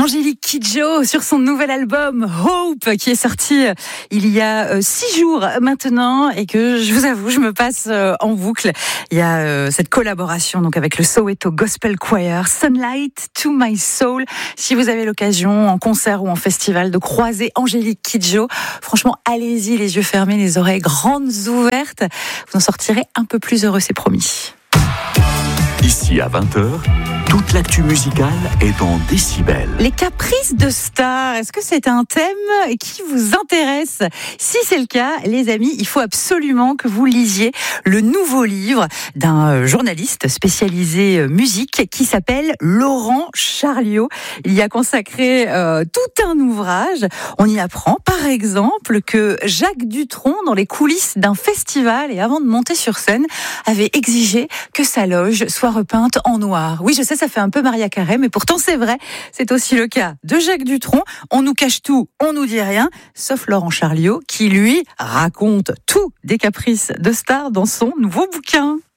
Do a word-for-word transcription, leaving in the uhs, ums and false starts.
Angélique Kidjo sur son nouvel album Hope qui est sorti il y a euh, six jours maintenant et que je vous avoue je me passe euh, en boucle. Il y a euh, cette collaboration donc avec le Soweto Gospel Choir, Sunlight to My Soul. Si vous avez l'occasion en concert ou en festival de croiser Angélique Kidjo, franchement allez-y les yeux fermés, les oreilles grandes ouvertes. Vous en sortirez un peu plus heureux, c'est promis. Ici à vingt heures, toute l'actu musicale est en décibels. Les caprices de stars, est-ce que c'est un thème qui vous intéresse ? Si c'est le cas, les amis, il faut absolument que vous lisiez le nouveau livre d'un journaliste spécialisé musique qui s'appelle Laurent Charliot. Il y a consacré euh, tout un ouvrage. On y apprend par exemple que Jacques Dutronc, dans les coulisses d'un festival et avant de monter sur scène, avait exigé que sa loge soit repeinte en noir. Oui, je sais, ça fait un peu Maria Carré, mais pourtant c'est vrai. C'est aussi le cas de Jacques Dutronc. On nous cache tout, on nous dit rien, sauf Laurent Charliot qui, lui, raconte tout des caprices de stars dans son nouveau bouquin.